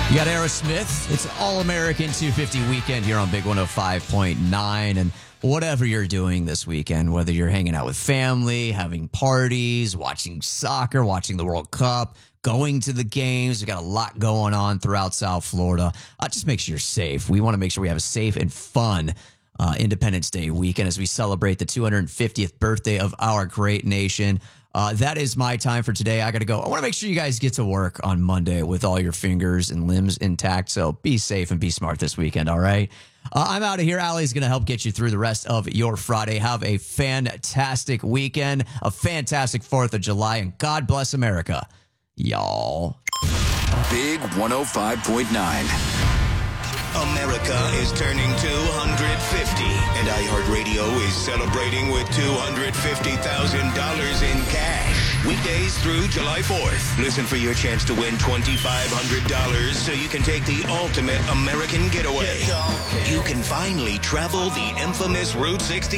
You got Aerosmith. It's All-American 250 weekend here on Big 105.9. And whatever you're doing this weekend, whether you're hanging out with family, having parties, watching soccer, watching the World Cup, going to the games, we got a lot going on throughout South Florida. Just make sure you're safe. We want to make sure we have a safe and fun Independence Day weekend as we celebrate the 250th birthday of our great nation. That is my time for today. I got to go. I want to make sure you guys get to work on Monday with all your fingers and limbs intact. So be safe and be smart this weekend, all right? I'm out of here. Allie's going to help get you through the rest of your Friday. Have a fantastic weekend, a fantastic 4th of July, and God bless America, y'all. Big 105.9. America is turning 250, and iHeartRadio is celebrating with $250,000 in cash. Weekdays through July 4th. Listen for your chance to win $2,500 so you can take the ultimate American getaway. You can finally travel the infamous Route 66